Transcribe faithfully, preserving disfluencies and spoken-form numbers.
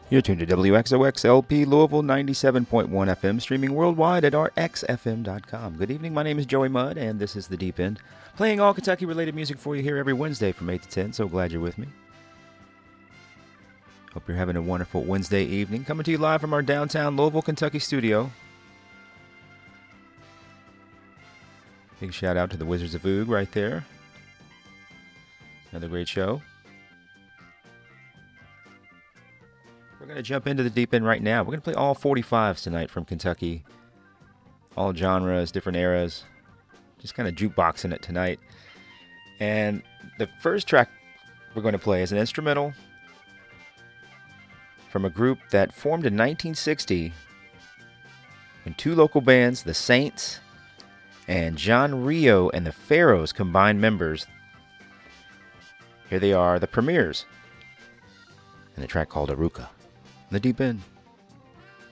You're tuned to W X O X L P Louisville ninety-seven point one F M, streaming worldwide at r x f m dot com. Good evening, my name is Joey Mudd, and this is The Deep End, playing all Kentucky-related music for you here every Wednesday from eight to ten, so glad you're with me. Hope you're having a wonderful Wednesday evening, coming to you live from our downtown Louisville, Kentucky studio. Big shout out to the Wizards of Oog right there. Another great show. We're going to jump into the deep end right now. We're going to play all forty-fives tonight from Kentucky. All genres, different eras. Just kind of jukeboxing it tonight. And the first track we're going to play is an instrumental from a group that formed in nineteen sixty when two local bands, the Saints and John Rio and the Pharaohs, combined members. Here they are, the Premiers, and a track called Aruka. The Deep End.